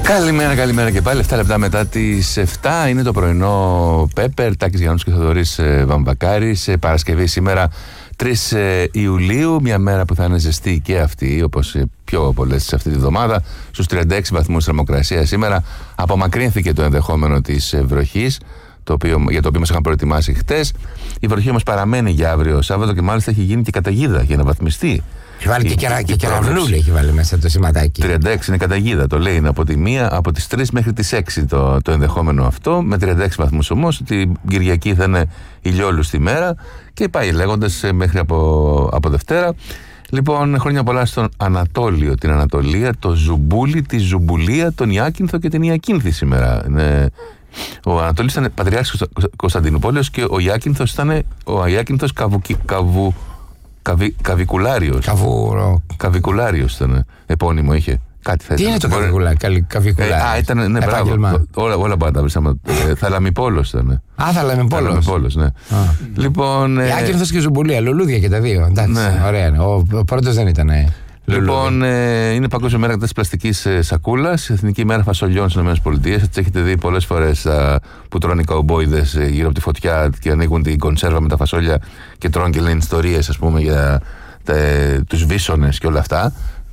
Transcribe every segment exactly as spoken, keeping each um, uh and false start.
Καλημέρα, καλημέρα και πάλι. εφτά λεπτά μετά τις εφτά είναι το πρωινό Πέπερ. Τάκης Γιαννούτης και Θοδωρής Βαμβακάρης. Παρασκευή σήμερα τρεις Ιουλίου. Μια μέρα που θα είναι ζεστή και αυτή, όπως πιο πολλές αυτή τη βδομάδα. Στους τριάντα έξι βαθμούς θερμοκρασία σήμερα. Απομακρύνθηκε το ενδεχόμενο της βροχής, το οποίο, για το οποίο μας είχαν προετοιμάσει χτες. Η βροχή όμως παραμένει για αύριο Σάββατο και μάλιστα έχει γίνει και καταιγίδα για να βαθμιστεί. Έχει βάλει η, και, κερα, και κεραυνούλη, έχει βάλει μέσα το σηματάκι. τριάντα έξι είναι καταιγίδα, το λέει. Είναι από τη μία, από τις τρεις μέχρι τις έξι το, το ενδεχόμενο αυτό. Με τριάντα έξι βαθμούς όμως. Την Κυριακή θα είναι ηλιόλουστη μέρα και πάει λέγοντας μέχρι από, από Δευτέρα. Λοιπόν, χρόνια πολλά στον Ανατόλιο, την Ανατολία, το Ζουμπούλι, τη Ζουμπουλία, τον Ιάκυνθο και την Ιακίνθη σήμερα. Είναι... Ο Ανατόλης ήταν πατριάρχης Κωνσταντινούπολης και ο Ιάκυνθος ήταν ο Ιάκυνθος Καβου, Καβου, Καβι, Καβικουλάριος. Καβουρο. Καβικουλάριος ήταν. Επώνυμο είχε. Κάτι θα Τι ήταν. είναι το καβικουλάρι, καβικουλάρι. Ε, α, ήταν, ναι, μπράβο. Όλα, όλα πάντα βρίσκαμε. ε, Θαλαμιπόλος ήταν. Α, Θαλαμιπόλος. Θαλαμιπόλος, ναι. Α. Λοιπόν. Ε, Ιάκυνθος και Ζουμπουλία, λουλούδια και τα δύο. Εντάξει, ναι. Ωραία είναι. Ο, ο πρώτος δεν ήταν. Ε. Λοιπόν, ε, είναι Παγκόσμια Μέρα κατά της πλαστικής ε, σακούλας, Εθνική Μέρα Φασολιών στις ΗΠΑ. Έτσι έχετε δει πολλές φορές α, που τρώνε οι καουμπόιδες ε, γύρω από τη φωτιά και ανοίγουν την κονσέρβα με τα φασόλια και τρώνε και λένε ιστορίες, ας πούμε, για ε, τους βίσονες και όλα αυτά.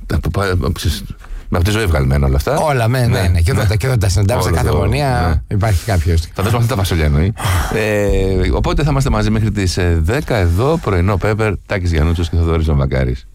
Με αυτή τη ζωή βγαλμένα όλα αυτά. Όλα, ναι, ναι. ναι. Και όταν τα, τα συναντάμε σε κάθε γωνία, ναι. Υπάρχει κάποιος. Θα δώσουμε αυτά τα φασολιά εννοεί. ε, οπότε θα είμαστε μαζί μέχρι τις δέκα εδώ, πρωινό Πέπερ, Τάκης Γιαννούτσος και Θοδωρής Βαμβακάρης.